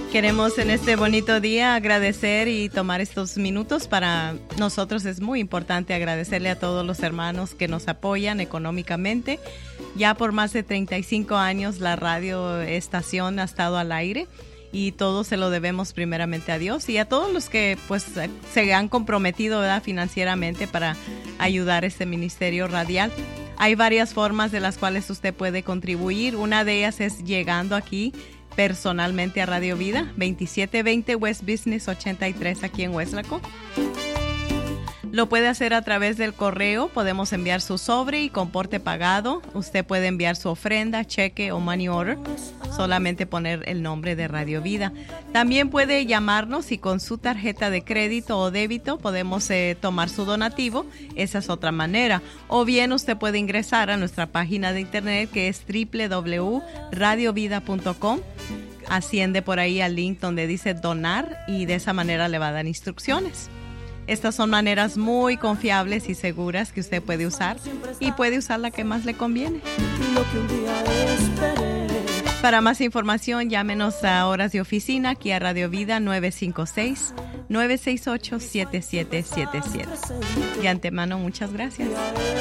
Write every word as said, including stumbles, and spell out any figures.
Queremos en este bonito día agradecer y tomar estos minutos. Para nosotros es muy importante agradecerle a todos los hermanos que nos apoyan económicamente. Ya por más de treinta y cinco años la radio estación ha estado al aire y todo se lo debemos primeramente a Dios y a todos los que pues se han comprometido, ¿verdad?, financieramente para ayudar a este ministerio radial. Hay varias formas de las cuales usted puede contribuir. Una de ellas es llegando aquí personalmente a Radio Vida, veintisiete veinte West Business ochenta y tres aquí en Weslaco. Lo puede hacer a través del correo. Podemos enviar su sobre y con porte pagado. Usted puede enviar su ofrenda, cheque o money order. Solamente poner el nombre de Radio Vida. También puede llamarnos y con su tarjeta de crédito o débito podemos eh, tomar su donativo. Esa es otra manera. O bien usted puede ingresar a nuestra página de internet que es doble u doble u doble u punto radio vida punto com. Asciende por ahí al link donde dice donar y de esa manera le va a dar instrucciones. Estas son maneras muy confiables y seguras que usted puede usar y puede usar la que más le conviene. Para más información, llámenos a horas de oficina aquí a Radio Vida nueve cinco seis, nueve seis ocho, siete siete siete siete. De antemano, muchas gracias.